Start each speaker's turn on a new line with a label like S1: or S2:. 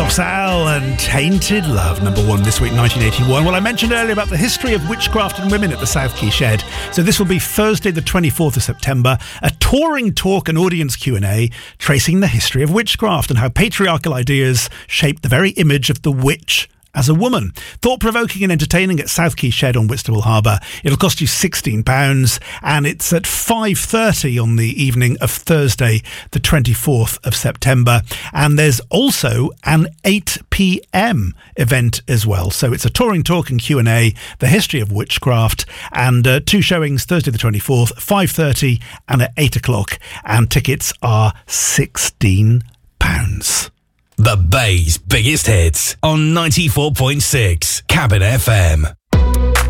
S1: Soft Cell and Tainted Love, number one this week, 1981. Well, I mentioned earlier about the history of witchcraft and women at the South Quay Shed. So this will be Thursday, the 24th of September, a touring talk and audience Q&A tracing the history of witchcraft and how patriarchal ideas shaped the very image of the witch as a woman. Thought-provoking and entertaining at South Quay Shed on Whitstable Harbour. It'll cost you £16 and it's at 5:30 on the evening of Thursday, the 24th of September. And there's also an 8 p.m. event as well. So it's a touring talk and Q&A, the history of witchcraft, and two showings, Thursday the 24th, 5:30 and at 8 o'clock. And tickets are £16.
S2: The Bay's biggest hits on 94.6 Cabin FM.